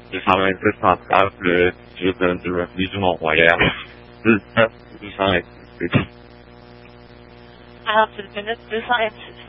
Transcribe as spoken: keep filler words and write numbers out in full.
deux cent vingt-six centrales, le dix-huit vingt-deux avenue du Mont-Royal, dix-sept deux cent vingt-six. Alors, c'est le minute deux cent vingt-six.